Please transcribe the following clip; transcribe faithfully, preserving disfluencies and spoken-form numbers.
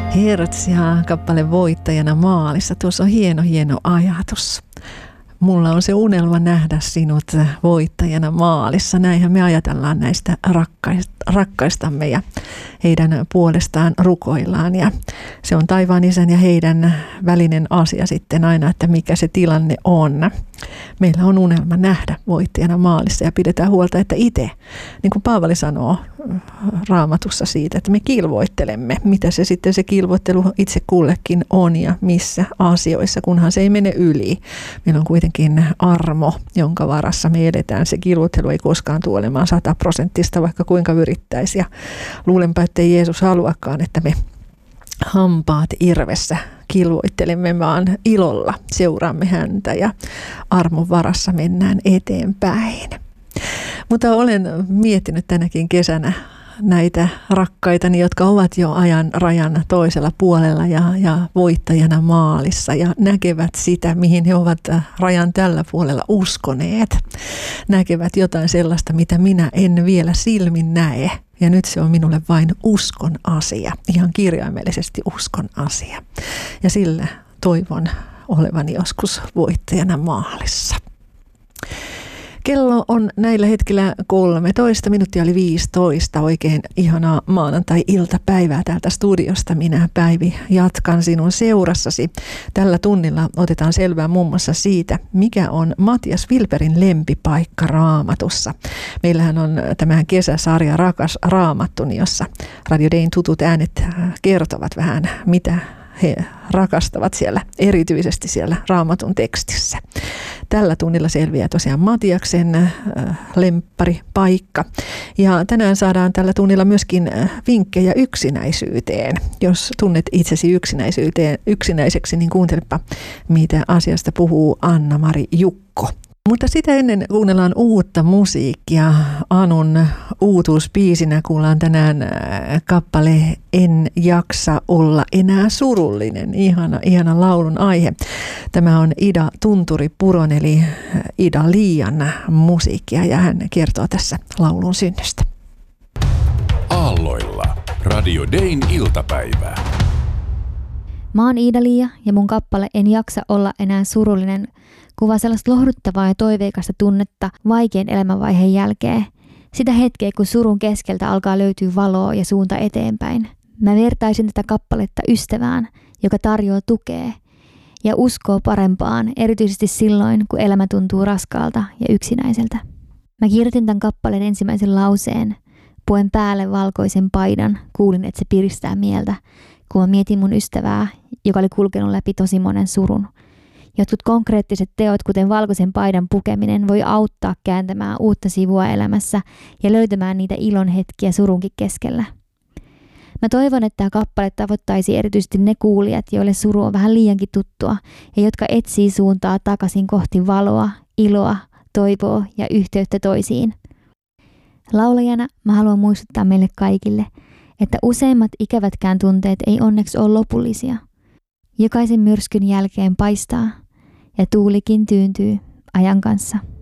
Hertz ja kappale Voittajana maalissa. Tuossa on hieno, hieno ajatus. Mulla on se unelma nähdä sinut voittajana maalissa. Näinhän me ajatellaan näistä rakkaistamme ja heidän puolestaan rukoillaan. Ja se on taivaan isän ja heidän välinen asia sitten aina, että mikä se tilanne on. Meillä on unelma nähdä voittajana maalissa ja pidetään huolta, että itse, niin kuin Paavali sanoo Raamatussa siitä, että me kilvoittelemme. Mitä se sitten se kilvoittelu itse kullekin on ja missä asioissa, kunhan se ei mene yli. Meillä on kuitenkin armo, jonka varassa me edetään. Se kilvoittelu ei koskaan tule olemaan sataprosenttista, vaikka kuinka yrittäisi. Ja luulenpa, että ei Jeesus haluakaan, että me hampaat irvessä kilvoittelemme, vaan ilolla seuraamme häntä ja armon varassa mennään eteenpäin. Mutta olen miettinyt tänäkin kesänä näitä rakkaitani, jotka ovat jo ajan rajan toisella puolella ja, ja voittajana maalissa ja näkevät sitä, mihin he ovat rajan tällä puolella uskoneet. Näkevät jotain sellaista, mitä minä en vielä silmin näe. Ja nyt se on minulle vain uskon asia, ihan kirjaimellisesti uskon asia. Ja sillä toivon olevani joskus voittajana maalissa. Kello on näillä hetkillä kolmetoista, minuuttia oli viisitoista. Oikein ihanaa maanantai-iltapäivää täältä studiosta. Minä, Päivi, jatkan sinun seurassasi. Tällä tunnilla otetaan selvää muun muassa siitä, mikä on Matias Wilberin lempipaikka Raamatussa. Meillähän on tämä kesäsarja Rakas Raamattuni, jossa Radio Dayn tutut äänet kertovat vähän, mitä he rakastavat siellä, erityisesti siellä Raamatun tekstissä. Tällä tunnilla selviää tosiaan Matiaksen äh, lempparipaikka. Ja tänään saadaan tällä tunnilla myöskin vinkkejä yksinäisyyteen. Jos tunnet itsesi yksinäisyyteen, yksinäiseksi, niin kuuntelepa, mitä asiasta puhuu Anna-Mari Jukko. Mutta sitä ennen kuunnellaan uutta musiikkia. Anun uutuusbiisinä kuullaan tänään kappale En jaksa olla enää surullinen. Ihana, ihana laulun aihe. Tämä on Ida Tunturi-Puron eli Ida Liian musiikkia ja hän kertoo tässä laulun synnystä. Aalloilla Radio Dayn iltapäivää. Mä oon Iida Liia ja mun kappale En jaksa olla enää surullinen kuvaa sellaista lohduttavaa ja toiveikasta tunnetta vaikean elämänvaiheen jälkeen. Sitä hetkeä, kun surun keskeltä alkaa löytyä valoa ja suunta eteenpäin. Mä vertaisin tätä kappaletta ystävään, joka tarjoaa tukea ja uskoo parempaan, erityisesti silloin, kun elämä tuntuu raskaalta ja yksinäiseltä. Mä kirjoitin tämän kappaleen ensimmäisen lauseen, puen päälle valkoisen paidan, kuulin, että se piristää mieltä, kun mä mietin mun ystävää, joka oli kulkenut läpi tosi monen surun. Jotkut konkreettiset teot, kuten valkoisen paidan pukeminen, voi auttaa kääntämään uutta sivua elämässä ja löytämään niitä ilon hetkiä surunkin keskellä. Mä toivon, että tämä kappale tavoittaisi erityisesti ne kuulijat, joille suru on vähän liiankin tuttua ja jotka etsii suuntaa takaisin kohti valoa, iloa, toivoa ja yhteyttä toisiin. Laulajana mä haluan muistuttaa meille kaikille, että useimmat ikävätkään tunteet ei onneksi ole lopullisia. Jokaisen myrskyn jälkeen paistaa ja tuulikin tyyntyy ajan kanssa.